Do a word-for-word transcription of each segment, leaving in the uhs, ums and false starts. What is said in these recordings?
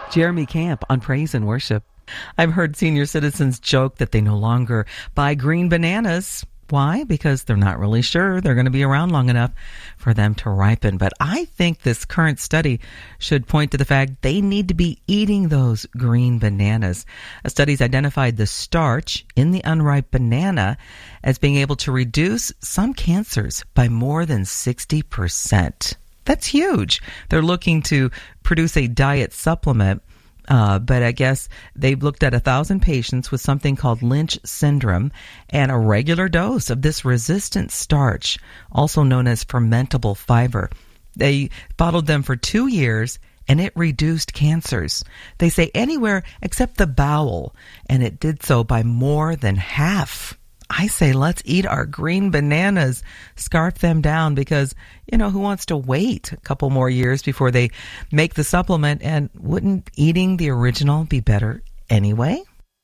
Jeremy Camp on Praise and Worship. I've heard senior citizens joke that they no longer buy green bananas. Why? Because they're not really sure they're going to be around long enough for them to ripen. But I think this current study should point to the fact they need to be eating those green bananas. A study's identified the starch in the unripe banana as being able to reduce some cancers by more than sixty percent. That's huge. They're looking to produce a diet supplement, uh, but I guess they've looked at a thousand patients with something called Lynch syndrome and a regular dose of this resistant starch, also known as fermentable fiber. They bottled them for two years and it reduced cancers. They say anywhere except the bowel, and it did so by more than half. I say let's eat our green bananas, scarf them down, because, you know, who wants to wait a couple more years before they make the supplement? And wouldn't eating the original be better anyway?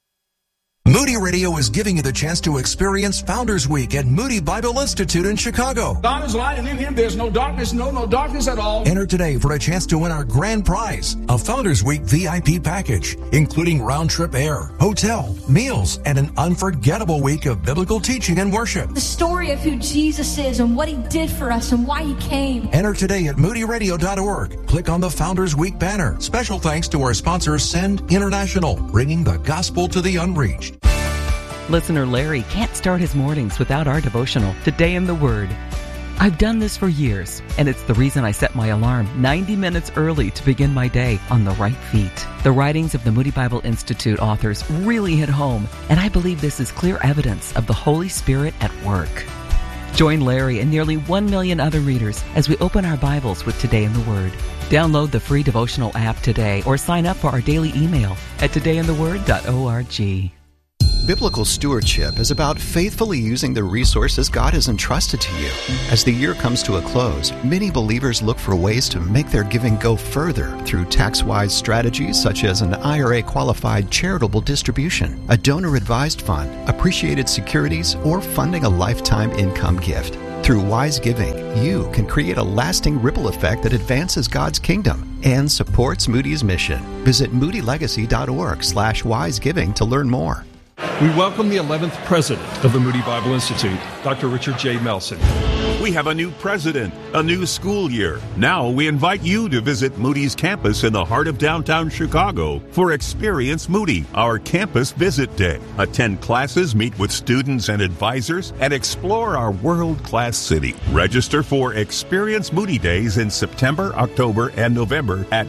Moody Radio is giving you the chance to experience Founders Week at Moody Bible Institute in Chicago. God is light, and in Him there's no darkness, no, no darkness at all. Enter today for a chance to win our grand prize, a Founders Week V I P package, including round-trip air, hotel, meals, and an unforgettable week of biblical teaching and worship. The story of who Jesus is and what He did for us and why He came. Enter today at moody radio dot org. Click on the Founders Week banner. Special thanks to our sponsor, Send International, bringing the gospel to the unreached. Listener Larry can't start his mornings without our devotional, Today in the Word. I've done this for years, and it's the reason I set my alarm ninety minutes early to begin my day on the right feet. The writings of the Moody Bible Institute authors really hit home, and I believe this is clear evidence of the Holy Spirit at work. Join Larry and nearly one million other readers as we open our Bibles with Today in the Word. Download the free devotional app today or sign up for our daily email at today in the word dot org. Biblical stewardship is about faithfully using the resources God has entrusted to you. As the year comes to a close, many believers look for ways to make their giving go further through tax-wise strategies such as an I R A-qualified charitable distribution, a donor-advised fund, appreciated securities, or funding a lifetime income gift. Through wise giving, you can create a lasting ripple effect that advances God's kingdom and supports Moody's mission. Visit moody legacy dot org slash wise giving to learn more. We welcome the eleventh president of the Moody Bible Institute, Doctor Richard J. Melson. We have a new president, a new school year. Now we invite you to visit Moody's campus in the heart of downtown Chicago for Experience Moody, our campus visit day. Attend classes, meet with students and advisors, and explore our world-class city. Register for Experience Moody Days in September, October, and November at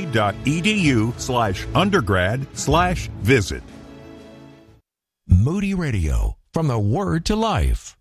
moody.edu slash undergrad slash visit. Moody Radio, from the Word to Life.